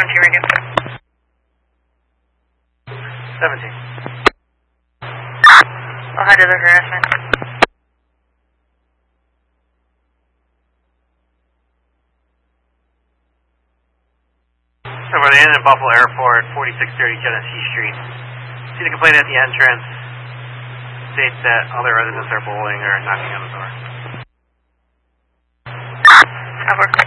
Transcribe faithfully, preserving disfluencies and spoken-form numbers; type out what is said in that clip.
seventeen radio. seventeen. I'll head to the harassment. So we're in at Buffalo Airport, forty-six thirty Genesee Street. See the complaint at the entrance. States that other residents are bowling or knocking on the door. Over.